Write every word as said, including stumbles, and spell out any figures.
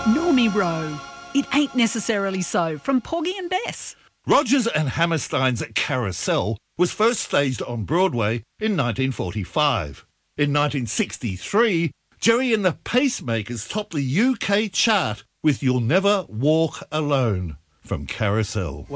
Normie Rowe. It ain't necessarily so, from Poggy and Bess. Rodgers and Hammerstein's Carousel was first staged on Broadway in nineteen forty-five. In nineteen sixty-three, Jerry and the Pacemakers topped the U K chart with You'll Never Walk Alone from Carousel.